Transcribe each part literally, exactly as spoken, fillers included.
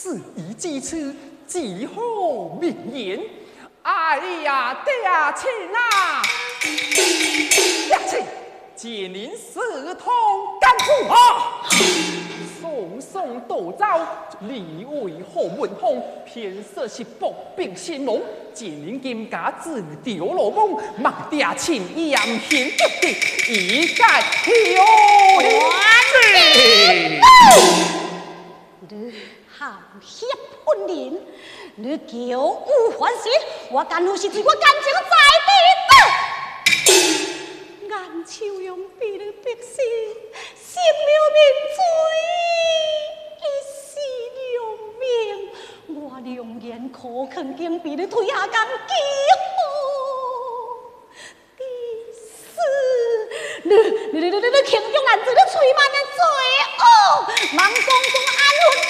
事已至此，只好明言。哎呀，爹亲啊，爹亲，借您四通甘苦啊！送送道招，李为何文风，偏说是薄病心亡。借您金家自掉落梦，莫爹亲严刑督的，以解休理。 你含血喷人，你叫无还心，我甘有是对我感情在地的。眼秋用比你逼死，成了命罪，一世良命。我良言可肯经比你推下江几何的死？你你你你你轻中难罪，你催慢的罪恶，忙公公安稳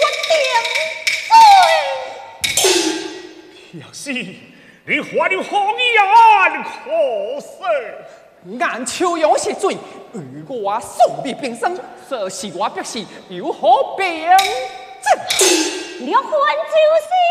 替我定罪。 表示你花了红颜可惜。 眼秋阳是罪，如我送你平生，说是我必是有何病症？ 了还就是